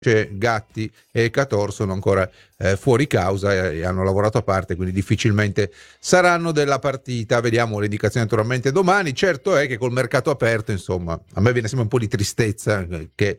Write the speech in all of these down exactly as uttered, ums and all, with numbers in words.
Gatti e Cator sono ancora eh, fuori causa e, e hanno lavorato a parte, quindi difficilmente saranno della partita. Vediamo le indicazioni naturalmente domani. Certo è che col mercato aperto, insomma, a me viene sempre un po' di tristezza eh, che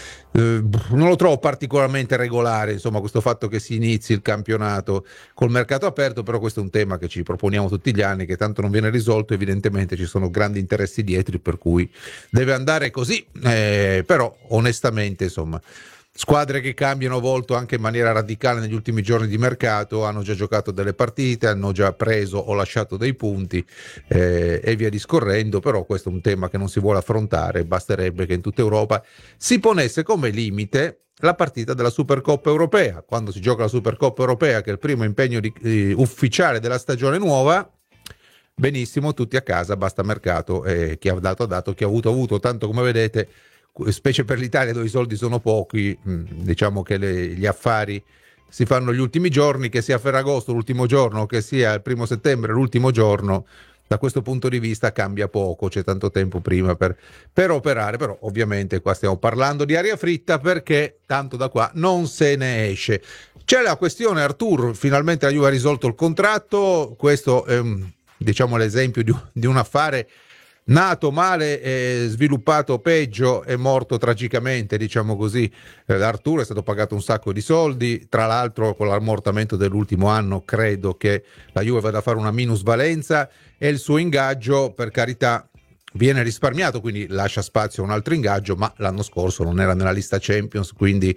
eh, non lo trovo particolarmente regolare, insomma, questo fatto che si inizi il campionato col mercato aperto, però questo è un tema che ci proponiamo tutti gli anni, che tanto non viene risolto. Evidentemente ci sono grandi interessi dietro, per cui deve andare così, eh, però onestamente, insomma, squadre che cambiano volto anche in maniera radicale negli ultimi giorni di mercato, hanno già giocato delle partite, hanno già preso o lasciato dei punti eh, e via discorrendo, però questo è un tema che non si vuole affrontare. Basterebbe che in tutta Europa si ponesse come limite la partita della Supercoppa europea. Quando si gioca la Supercoppa europea, che è il primo impegno di, eh, ufficiale della stagione nuova, benissimo, tutti a casa, basta mercato, e chi ha dato ha dato, chi ha avuto ha avuto, tanto come vedete, specie per l'Italia dove i soldi sono pochi, diciamo che le, gli affari si fanno gli ultimi giorni, che sia Ferragosto l'ultimo giorno, che sia il primo settembre l'ultimo giorno. Da questo punto di vista cambia poco, c'è tanto tempo prima per, per operare, però ovviamente qua stiamo parlando di aria fritta, perché tanto da qua non se ne esce. C'è la questione Artur, finalmente la Juve ha risolto il contratto. Questo è diciamo l'esempio di, di un affare nato male e sviluppato peggio e morto tragicamente, diciamo così. eh, Arturo è stato pagato un sacco di soldi, tra l'altro con l'ammortamento dell'ultimo anno credo che la Juve vada a fare una minusvalenza, e il suo ingaggio, per carità, viene risparmiato, quindi lascia spazio a un altro ingaggio, ma l'anno scorso non era nella lista Champions, quindi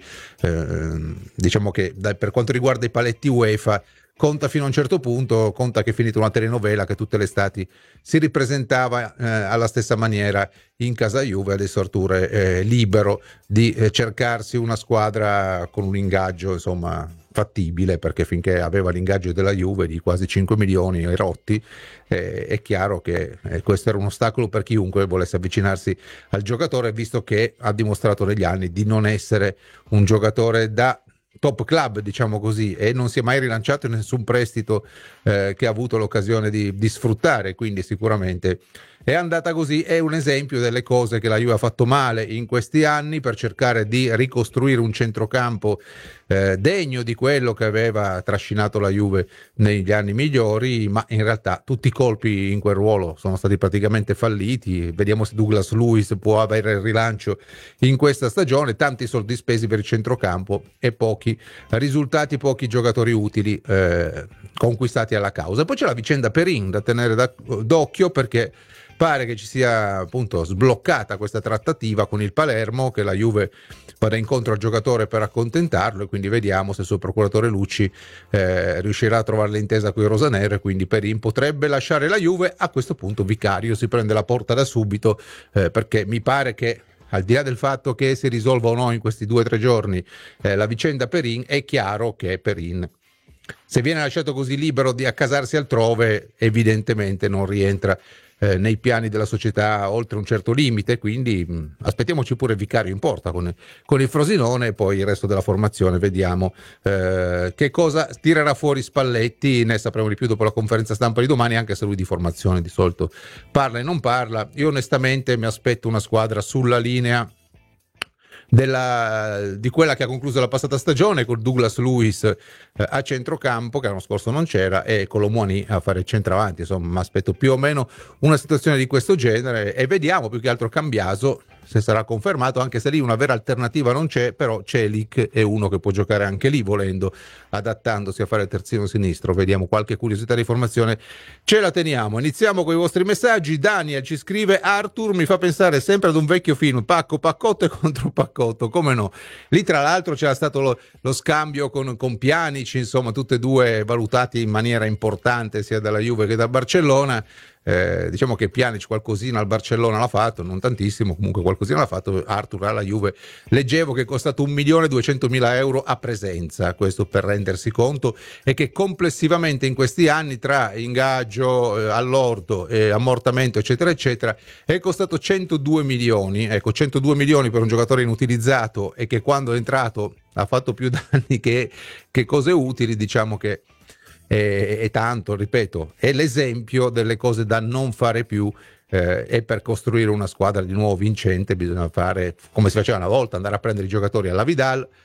eh, diciamo che da, per quanto riguarda i paletti UEFA conta fino a un certo punto, conta che è finita una telenovela che tutte le estati si ripresentava eh, alla stessa maniera in casa Juve. Adesso Arturo è eh, libero di eh, cercarsi una squadra con un ingaggio, insomma, fattibile, perché finché aveva l'ingaggio della Juve di quasi cinque milioni ai rotti, eh, è chiaro che eh, questo era un ostacolo per chiunque volesse avvicinarsi al giocatore, visto che ha dimostrato negli anni di non essere un giocatore da top club, diciamo così, e non si è mai rilanciato in nessun prestito eh, che ha avuto l'occasione di, di sfruttare, quindi sicuramente è andata così. È un esempio delle cose che la Juve ha fatto male in questi anni per cercare di ricostruire un centrocampo eh, degno di quello che aveva trascinato la Juve negli anni migliori, ma in realtà tutti i colpi in quel ruolo sono stati praticamente falliti. Vediamo se Douglas Luiz può avere il rilancio in questa stagione. Tanti soldi spesi per il centrocampo e pochi risultati, pochi giocatori utili eh, conquistati alla causa. Poi c'è la vicenda Perin da tenere da, d'occhio, perché pare che ci sia appunto sbloccata questa trattativa con il Palermo, che la Juve vada incontro al giocatore per accontentarlo, e quindi vediamo se il suo procuratore Lucci eh, riuscirà a trovare l'intesa con i rosanero, e quindi Perin potrebbe lasciare la Juve. A questo punto Vicario si prende la porta da subito, eh, perché mi pare che, al di là del fatto che si risolva o no in questi due o tre giorni eh, la vicenda Perin, è chiaro che Perin, se viene lasciato così libero di accasarsi altrove, evidentemente non rientra eh, nei piani della società oltre un certo limite, quindi mh, aspettiamoci pure Vicario in porta con, con il Frosinone, e poi il resto della formazione vediamo eh, che cosa tirerà fuori Spalletti. Ne sapremo di più dopo la conferenza stampa di domani, anche se lui di formazione di solito parla e non parla. Io onestamente mi aspetto una squadra sulla linea Della, di quella che ha concluso la passata stagione, con Douglas Luiz eh, a centrocampo, che l'anno scorso non c'era, e Colomouani a fare centravanti. Insomma, mi aspetto più o meno una situazione di questo genere, e vediamo più che altro Cambiaso se sarà confermato, anche se lì una vera alternativa non c'è. Però Celik è uno che può giocare anche lì volendo, adattandosi a fare il terzino sinistro. Vediamo, qualche curiosità di formazione ce la teniamo. Iniziamo con i vostri messaggi. Daniel ci scrive: Arthur mi fa pensare sempre ad un vecchio film, Pacco Paccotto e contro Paccotto. Come no? Lì tra l'altro c'era stato lo, lo scambio con, con Pjanic, insomma tutte e due valutati in maniera importante sia dalla Juve che dal Barcellona. Eh, diciamo che Pjanic qualcosina al Barcellona l'ha fatto, non tantissimo, comunque qualcosina l'ha fatto. Arthur alla Juve leggevo che è costato un milione duecentomila euro a presenza, questo per rendersi conto, e che complessivamente in questi anni, tra ingaggio, eh, allordo, eh, ammortamento eccetera eccetera, è costato centodue milioni. Ecco, centodue milioni per un giocatore inutilizzato, e che quando è entrato ha fatto più danni che, che cose utili. Diciamo che E, e tanto, ripeto, è l'esempio delle cose da non fare più eh, e per costruire una squadra di nuovo vincente bisogna fare come si faceva una volta, andare a prendere i giocatori alla Vidal,